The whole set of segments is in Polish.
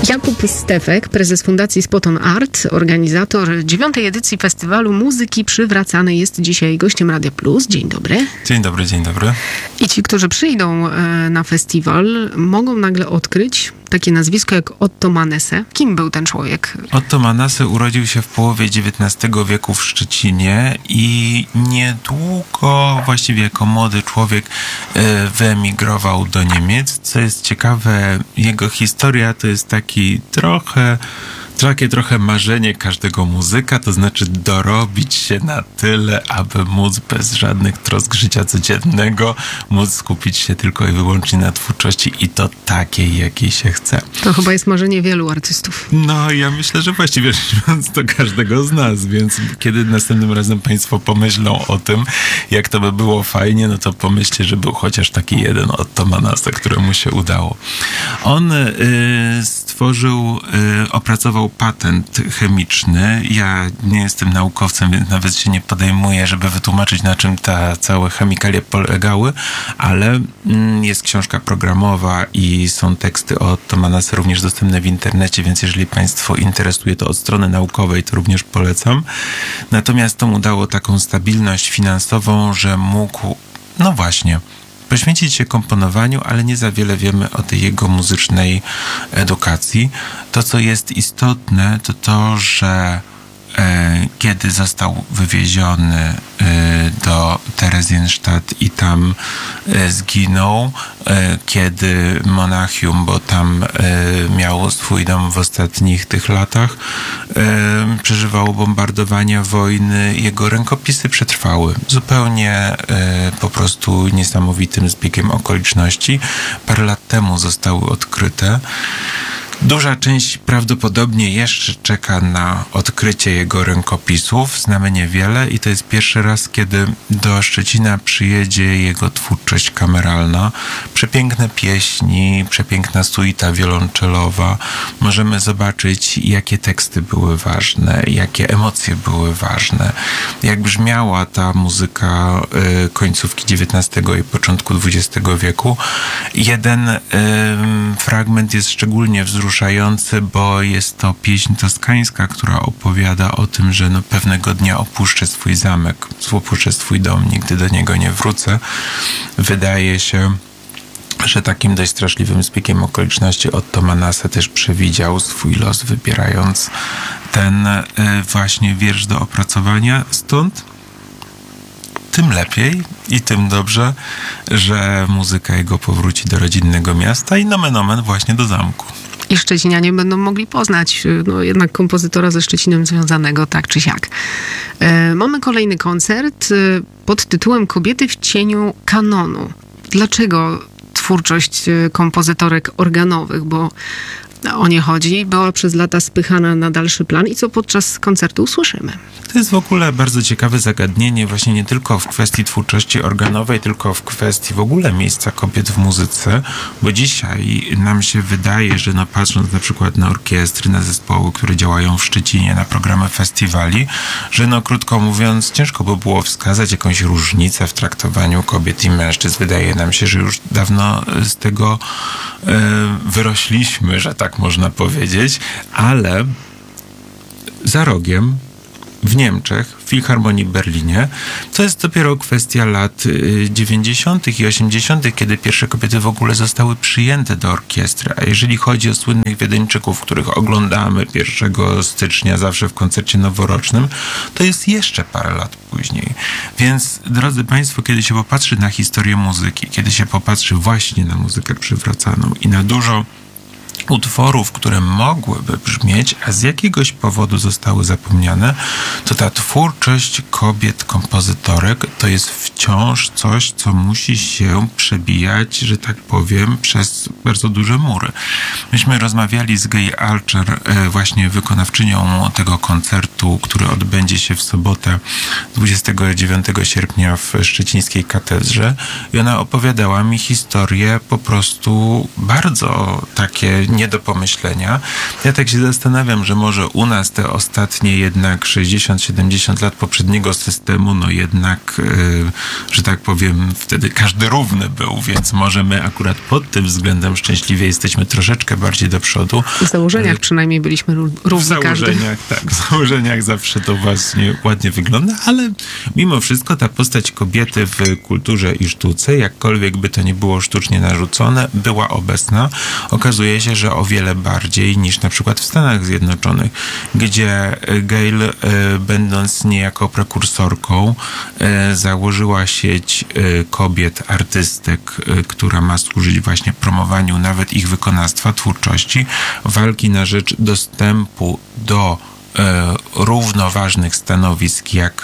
Jakub Stefek, prezes Fundacji Spoton Art, organizator 9. edycji Festiwalu Muzyki Przywracanej, jest dzisiaj gościem Radia Plus. Dzień dobry. Dzień dobry, dzień dobry. I ci, którzy przyjdą na festiwal, mogą nagle odkryć takie nazwisko jak Otto Manesse. Kim był ten człowiek? Otto Manesse urodził się w połowie XIX wieku w Szczecinie i niedługo, właściwie jako młody człowiek, wyemigrował do Niemiec. Co jest ciekawe, jego historia to jest takie trochę marzenie każdego muzyka, to znaczy dorobić się na tyle, aby móc bez żadnych trosk życia codziennego, móc skupić się tylko i wyłącznie na twórczości i to takiej, jakiej się chce. To chyba jest marzenie wielu artystów. No, ja myślę, że właściwie rzecz biorąc to każdego z nas, więc kiedy następnym razem państwo pomyślą o tym, jak to by było fajnie, no to pomyślcie, że był chociaż taki jeden Otto Manesse, któremu się udało. On opracował patent chemiczny. Ja nie jestem naukowcem, więc nawet się nie podejmuję, żeby wytłumaczyć, na czym te całe chemikalia polegały, ale jest książka programowa i są teksty o Otto Manesse również dostępne w internecie, więc jeżeli państwo interesuje to od strony naukowej, to również polecam. Natomiast to mu dało taką stabilność finansową, że mógł, no właśnie, poświęcić się komponowaniu, ale nie za wiele wiemy o tej jego muzycznej edukacji. To, co jest istotne, to to, że kiedy został wywieziony do Theresienstadt i tam zginął, kiedy Monachium, bo tam miało swój dom w ostatnich tych latach, przeżywało bombardowania, wojny, jego rękopisy przetrwały. Zupełnie po prostu niesamowitym zbiegiem okoliczności. Parę lat temu zostały odkryte. Duża część prawdopodobnie jeszcze czeka na odkrycie jego rękopisów. Znamy niewiele i to jest pierwszy raz, kiedy do Szczecina przyjedzie jego twórczość kameralna. Przepiękne pieśni, przepiękna suita wiolonczelowa. Możemy zobaczyć, jakie teksty były ważne, jakie emocje były ważne, jak brzmiała ta muzyka końcówki XIX i początku XX wieku. Jeden fragment jest szczególnie wzruszający, bo jest to pieśń toskańska, która opowiada o tym, że pewnego dnia opuszczę swój zamek, opuszczę swój dom, nigdy do niego nie wrócę. Wydaje się, że takim dość straszliwym zbiegiem okoliczności Otto Manesse też przewidział swój los, wybierając ten właśnie wiersz do opracowania. Stąd tym lepiej i tym dobrze, że muzyka jego powróci do rodzinnego miasta i nomen omen właśnie do zamku. I szczecinianie będą mogli poznać jednak kompozytora ze Szczecinem związanego tak czy siak. Mamy kolejny koncert pod tytułem Kobiety w cieniu kanonu. Dlaczego twórczość kompozytorek organowych? Bo o nie chodzi, była przez lata spychana na dalszy plan i co podczas koncertu usłyszymy. To jest w ogóle bardzo ciekawe zagadnienie, właśnie nie tylko w kwestii twórczości organowej, tylko w kwestii w ogóle miejsca kobiet w muzyce, bo dzisiaj nam się wydaje, że patrząc na przykład na orkiestry, na zespoły, które działają w Szczecinie, na programy festiwali, że krótko mówiąc, ciężko by było wskazać jakąś różnicę w traktowaniu kobiet i mężczyzn. Wydaje nam się, że już dawno z tego wyrośliśmy, że tak można powiedzieć, ale za rogiem w Niemczech, w Filharmonii w Berlinie, to jest dopiero kwestia lat 90. i 80., kiedy pierwsze kobiety w ogóle zostały przyjęte do orkiestry. A jeżeli chodzi o słynnych Wiedeńczyków, których oglądamy 1 stycznia zawsze w koncercie noworocznym, to jest jeszcze parę lat później. Więc, drodzy Państwo, kiedy się popatrzy na historię muzyki, kiedy się popatrzy właśnie na muzykę przywracaną i na dużo utworów, które mogłyby brzmieć, a z jakiegoś powodu zostały zapomniane, to ta twórczość kobiet, kompozytorek to jest wciąż coś, co musi się przebijać, że tak powiem, przez bardzo duże mury. Myśmy rozmawiali z Gay Archer, właśnie wykonawczynią tego koncertu, koncertu, który odbędzie się w sobotę 29 sierpnia w szczecińskiej katedrze i ona opowiadała mi historie po prostu bardzo takie nie do pomyślenia. Ja tak się zastanawiam, że może u nas te ostatnie jednak 60-70 lat poprzedniego systemu, no jednak, że tak powiem, wtedy każdy równy był, więc może my akurat pod tym względem szczęśliwie jesteśmy troszeczkę bardziej do przodu. W założeniach przynajmniej byliśmy równi. W założeniach, tak. W założeniach zawsze to właśnie ładnie wygląda, ale mimo wszystko ta postać kobiety w kulturze i sztuce, jakkolwiek by to nie było sztucznie narzucone, była obecna. Okazuje się, że o wiele bardziej niż na przykład w Stanach Zjednoczonych, gdzie Gail, będąc niejako prekursorką, założyła sieć kobiet, artystek, która ma służyć właśnie promowaniu nawet ich wykonawstwa, twórczości, walki na rzecz dostępu do równoważnych stanowisk,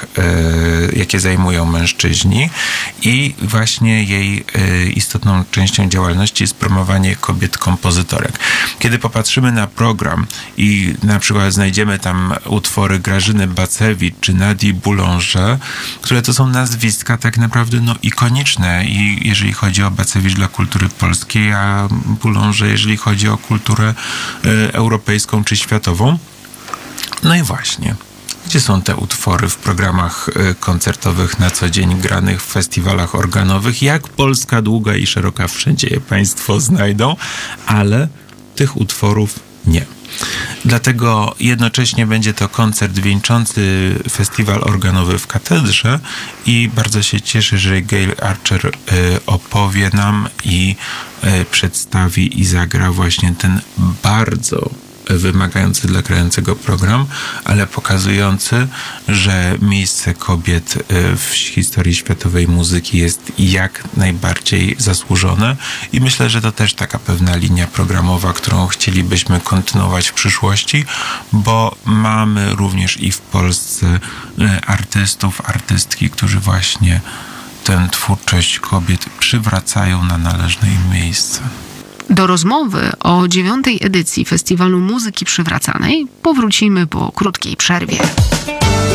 jakie zajmują mężczyźni i właśnie jej istotną częścią działalności jest promowanie kobiet kompozytorek. Kiedy popatrzymy na program i na przykład znajdziemy tam utwory Grażyny Bacewicz czy Nadii Boulanger, które to są nazwiska tak naprawdę ikoniczne i jeżeli chodzi o Bacewicz dla kultury polskiej, a Boulanger jeżeli chodzi o kulturę europejską czy światową. No i właśnie, gdzie są te utwory w programach koncertowych na co dzień granych w festiwalach organowych? Jak Polska długa i szeroka, wszędzie je Państwo znajdą, ale tych utworów nie. Dlatego jednocześnie będzie to koncert wieńczący festiwal organowy w katedrze i bardzo się cieszę, że Gail Archer opowie nam i przedstawi i zagra właśnie ten bardzo wymagający dla grającego program, ale pokazujący, że miejsce kobiet w historii światowej muzyki jest jak najbardziej zasłużone i myślę, że to też taka pewna linia programowa, którą chcielibyśmy kontynuować w przyszłości, bo mamy również i w Polsce artystów, artystki, którzy właśnie tę twórczość kobiet przywracają na należne im miejsce. Do rozmowy o 9. edycji Festiwalu Muzyki Przywracanej powrócimy po krótkiej przerwie.